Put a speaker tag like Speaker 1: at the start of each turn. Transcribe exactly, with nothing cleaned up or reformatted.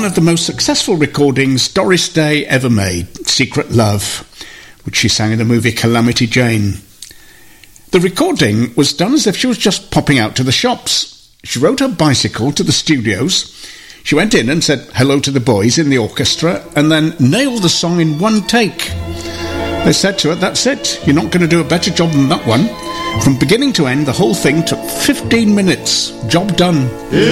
Speaker 1: of the most successful recordings Doris Day ever made, Secret Love, which she sang in the movie Calamity Jane. The recording was done as if she was just popping out to the shops. She rode her bicycle to the studios. She went in and said hello to the boys in the orchestra and then nailed the song in one take. They said to her, "That's it, you're not going to do a better job than that one." From beginning to end, the whole thing took fifteen minutes. Job done.